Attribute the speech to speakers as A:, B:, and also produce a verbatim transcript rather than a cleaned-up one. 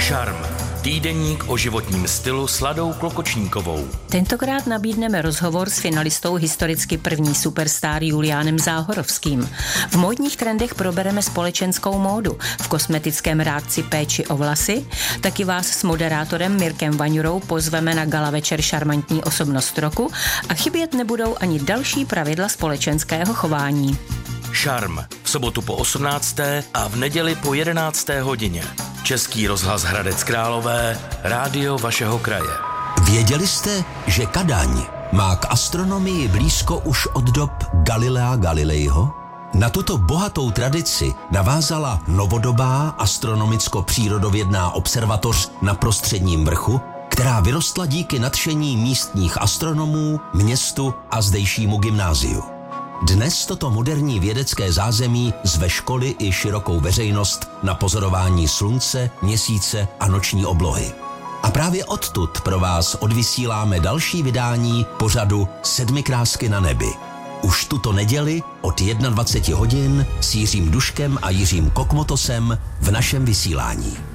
A: Šarm. Týdeník o životním stylu s Ladou Klokočníkovou.
B: Tentokrát nabídneme rozhovor s finalistou historicky první superstar Juliánem Záhorovským. V módních trendech probereme společenskou módu, v kosmetickém rádci péči o vlasy, taky vás s moderátorem Mirkem Vaňurou pozveme na gala večer Šarmantní osobnost roku a chybět nebudou ani další pravidla společenského chování.
A: Šarm. V sobotu po osmnácté a v neděli po jedenácté hodině. Český rozhlas Hradec Králové, rádio vašeho kraje.
C: Věděli jste, že Kadaň má k astronomii blízko už od dob Galilea Galileiho? Na tuto bohatou tradici navázala novodobá astronomicko-přírodovědná observatoř na Prostředním vrchu, která vyrostla díky nadšení místních astronomů, městu a zdejšímu gymnáziu. Dnes toto moderní vědecké zázemí zve školy i širokou veřejnost na pozorování slunce, měsíce a noční oblohy. A právě odtud pro vás odvysíláme další vydání pořadu Sedmi krásky na nebi. Už tuto neděli od dvacet jedna hodin s Jiřím Duškem a Jiřím Kokmotosem v našem vysílání.